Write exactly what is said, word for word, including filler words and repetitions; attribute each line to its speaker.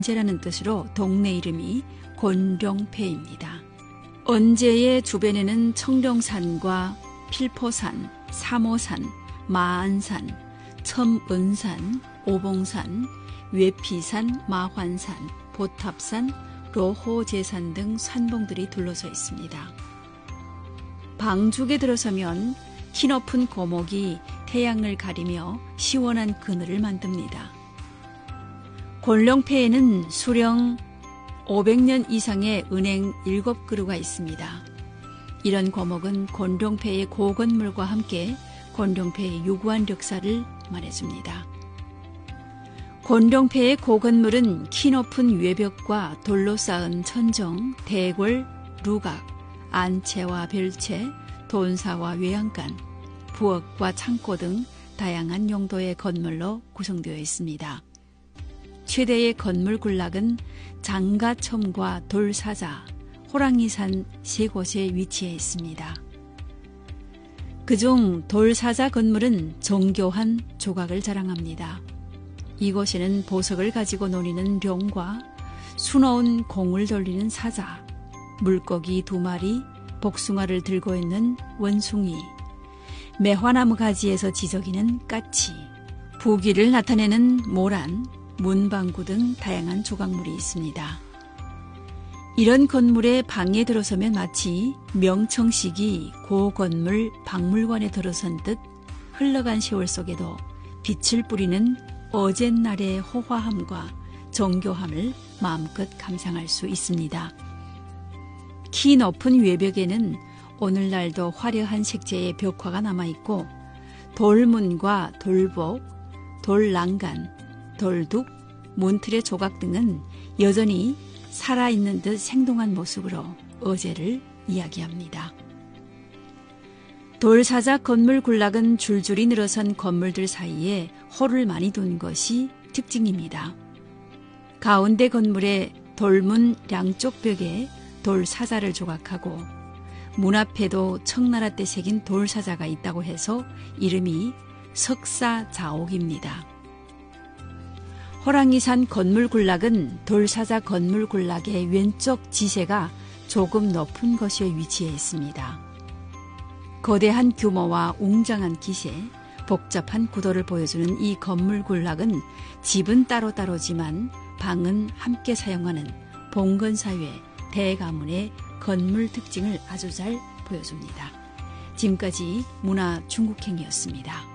Speaker 1: 언제라는 뜻으로 동네 이름이 곤룡패입니다. 언제의 주변에는 청룡산과 필포산, 삼호산, 마안산, 첨은산, 오봉산, 외피산, 마환산, 보탑산, 로호제산 등 산봉들이 둘러서 있습니다. 방죽에 들어서면 키높은 고목이 태양을 가리며 시원한 그늘을 만듭니다. 곤룡패에는 수령 오백 년 이상의 은행 일곱 그루가 있습니다. 이런 고목은 곤룡패의 고건물과 함께 곤룡패의 유구한 역사를 말해줍니다. 곤룡패의 고건물은 키높은 외벽과 돌로 쌓은 천정, 대궐, 루각, 안채와 별채, 돈사와 외양간, 부엌과 창고 등 다양한 용도의 건물로 구성되어 있습니다. 최대의 건물 군락은 장가첨과 돌사자, 호랑이산 세 곳에 위치해 있습니다. 그중 돌사자 건물은 정교한 조각을 자랑합니다. 이곳에는 보석을 가지고 노니는 룡과 수놓은 공을 돌리는 사자, 물고기 두 마리, 복숭아를 들고 있는 원숭이, 매화나무 가지에서 지저귀는 까치, 부귀를 나타내는 모란, 문방구 등 다양한 조각물이 있습니다. 이런 건물의 방에 들어서면 마치 명청식이 고건물 박물관에 들어선 듯 흘러간 세월 속에도 빛을 뿌리는 어젯날의 호화함과 정교함을 마음껏 감상할 수 있습니다. 키 높은 외벽에는 오늘날도 화려한 색채의 벽화가 남아있고 돌문과 돌복, 돌랑간, 돌둑, 문틀의 조각 등은 여전히 살아있는 듯 생동한 모습으로 어제를 이야기합니다. 돌사자 건물 군락은 줄줄이 늘어선 건물들 사이에 홀을 많이 둔 것이 특징입니다. 가운데 건물의 돌문 양쪽 벽에 돌사자를 조각하고 문 앞에도 청나라 때 새긴 돌사자가 있다고 해서 이름이 석사자옥입니다. 호랑이산 건물 군락은 돌사자 건물 군락의 왼쪽 지세가 조금 높은 곳에 위치해 있습니다. 거대한 규모와 웅장한 기세, 복잡한 구도를 보여주는 이 건물 군락은 집은 따로따로지만 방은 함께 사용하는 봉건사회 대가문의 건물 특징을 아주 잘 보여줍니다. 지금까지 문화중국행이었습니다.